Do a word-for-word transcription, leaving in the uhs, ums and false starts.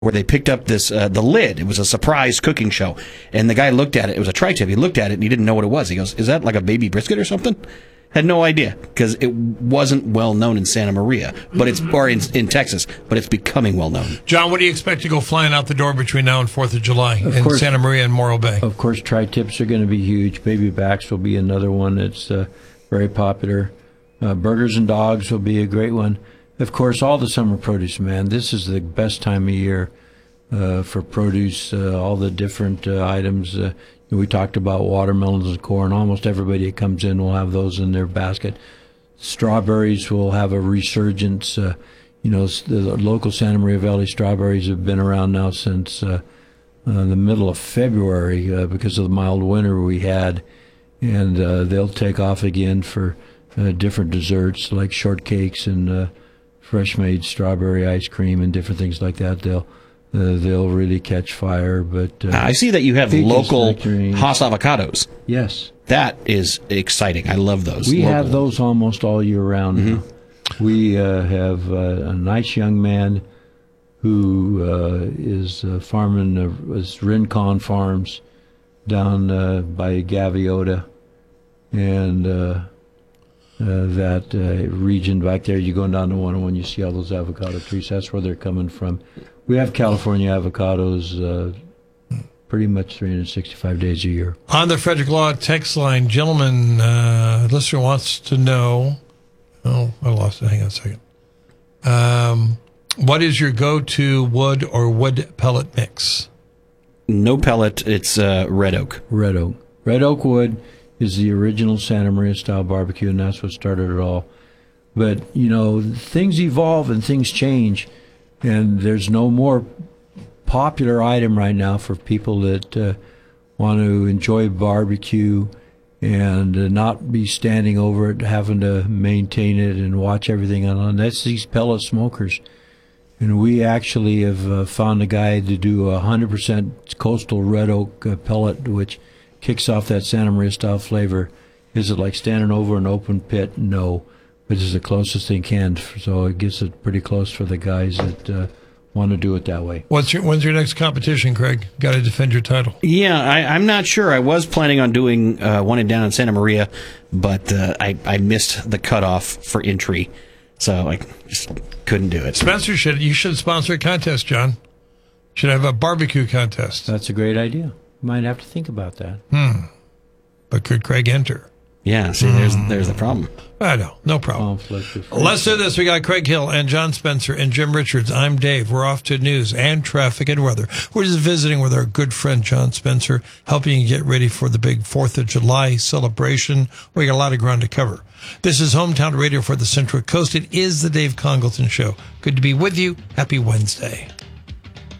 where they picked up this, uh, the lid. It was a surprise cooking show. And the guy looked at it. It was a tri-tip. He looked at it and he didn't know what it was. He goes, is that like a baby brisket or something? Had no idea, because it wasn't well known in Santa Maria, but it's or in, in Texas, but it's becoming well known. John, what do you expect to go flying out the door between now and Fourth of July of in course, Santa Maria and Morro Bay? Of course, tri-tips are going to be huge. Baby backs will be another one that's uh, very popular. Uh, burgers and dogs will be a great one. Of course, all the summer produce, man. This is the best time of year uh, for produce. Uh, all the different uh, items. Uh, We talked about watermelons and corn. Almost everybody that comes in will have those in their basket. Strawberries will have a resurgence. Uh, you know, the local Santa Maria Valley strawberries have been around now since uh, uh, the middle of February uh, because of the mild winter we had. And uh, they'll take off again for uh, different desserts like shortcakes and uh, fresh-made strawberry ice cream and different things like that. They'll Uh, they'll really catch fire, but... Uh, I see that you have local Hass avocados. Yes. That is exciting. I love those. We local. have those almost all year round. Mm-hmm. We uh, have uh, a nice young man who uh, is uh, farming uh, is Rincon Farms down uh, by Gaviota, and uh, uh, that uh, region back there. You go down to one oh one, you see all those avocado trees. That's where they're coming from. We have California avocados uh, pretty much three hundred sixty-five days a year. On the Frederick Law text line, gentleman, uh, listener wants to know. Oh, I lost it. Hang on a second. Um, what is your go-to wood or wood pellet mix? No pellet. It's uh, red oak. Red oak. Red oak wood is the original Santa Maria style barbecue, and that's what started it all. But, you know, things evolve and things change. And there's no more popular item right now for people that uh, want to enjoy barbecue and uh, not be standing over it, having to maintain it and watch everything on. That's these pellet smokers. And we actually have uh, found a guy to do a one hundred percent coastal red oak uh, pellet, which kicks off that Santa Maria style flavor. Is it like standing over an open pit? No. But it's the closest they can, so it gets it pretty close for the guys that uh, want to do it that way. What's your, when's your next competition, Craig? Got to defend your title. Yeah, I, I'm not sure. I was planning on doing uh, one down in Santa Maria, but uh, I, I missed the cutoff for entry, so I just couldn't do it. Spencer, should you should sponsor a contest, John. Should have a barbecue contest. That's a great idea. Might have to think about that. Hmm. But could Craig enter? Yeah, see, there's there's the problem. I know, no problem. Let's do this. We got Craig Hill and John Spencer and Jim Richards. I'm Dave. We're off to news and traffic and weather. We're just visiting with our good friend John Spencer, helping you get ready for the big fourth of July celebration. We got a lot of ground to cover. This is Hometown Radio for the Central Coast. It is the Dave Congleton Show. Good to be with you. Happy Wednesday.